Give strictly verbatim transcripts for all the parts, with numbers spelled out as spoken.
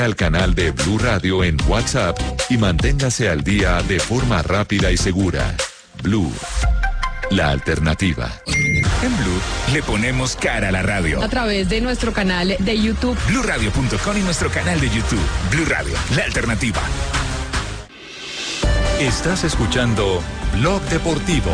al canal de Blue Radio en WhatsApp y manténgase al día de forma rápida y segura. Blue, la alternativa. En Blue le ponemos cara a la radio. A través de nuestro canal de YouTube. blue radio punto com y nuestro canal de YouTube. Blue Radio, la alternativa. Estás escuchando Blog Deportivo.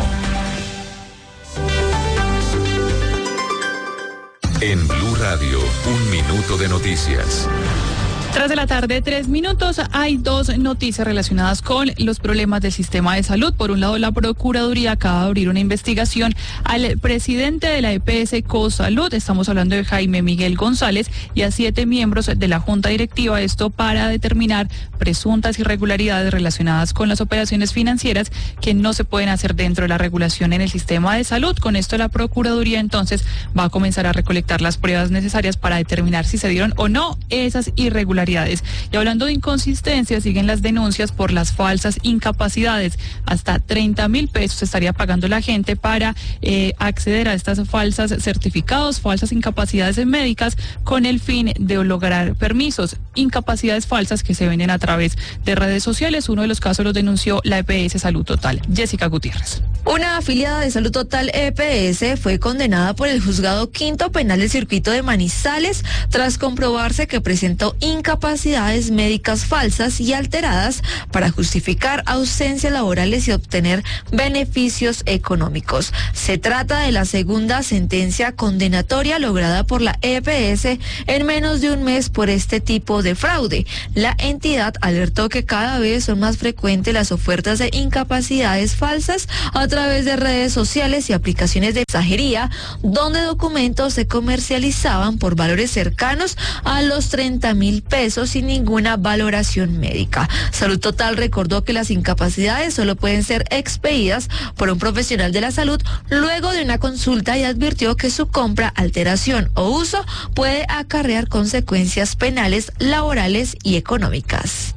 En Blue Radio, un minuto de noticias. Tras de la tarde, tres minutos, hay dos noticias relacionadas con los problemas del sistema de salud. Por un lado, la Procuraduría acaba de abrir una investigación al presidente de la E P S Cosalud, estamos hablando de Jaime Miguel González, y a siete miembros de la Junta Directiva, esto para determinar presuntas irregularidades relacionadas con las operaciones financieras que no se pueden hacer dentro de la regulación en el sistema de salud. Con esto, la Procuraduría entonces va a comenzar a recolectar las pruebas necesarias para determinar si se dieron o no esas irregularidades. Y hablando de inconsistencias, siguen las denuncias por las falsas incapacidades. Hasta treinta mil pesos estaría pagando la gente para eh, acceder a estas falsas certificados, falsas incapacidades médicas, con el fin de lograr permisos. Incapacidades falsas que se venden a través de redes sociales. Uno de los casos los denunció la E P S Salud Total. Jessica Gutiérrez. Una afiliada de Salud Total E P S fue condenada por el Juzgado Quinto Penal del Circuito de Manizales tras comprobarse que presentó incapacidades médicas falsas y alteradas para justificar ausencias laborales y obtener beneficios económicos. Se trata de la segunda sentencia condenatoria lograda por la E P S en menos de un mes por este tipo de fraude. La entidad alertó que cada vez son más frecuentes las ofertas de incapacidades falsas a través de redes sociales y aplicaciones de mensajería, donde documentos se comercializaban por valores cercanos a los treinta mil pesos sin ninguna valoración médica. Salud Total recordó que las incapacidades solo pueden ser expedidas por un profesional de la salud luego de una consulta y advirtió que su compra, alteración o uso puede acarrear consecuencias penales, laborales y económicas.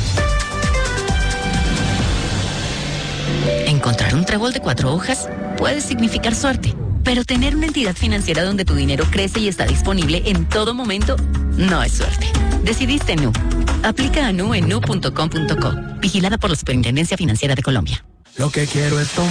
Encontrar un trébol de cuatro hojas puede significar suerte, pero tener una entidad financiera donde tu dinero crece y está disponible en todo momento no es suerte. Decidiste Nu. Aplica a Nu en nu punto com punto co. Vigilada por la Superintendencia Financiera de Colombia. Lo que quiero es tomar